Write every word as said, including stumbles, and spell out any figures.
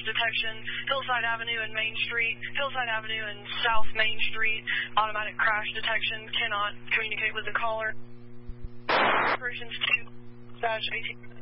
detection, Hillside Avenue and Main Street, Hillside Avenue and South Main Street, automatic crash detection, cannot communicate with the caller. Operations two dash eighteen.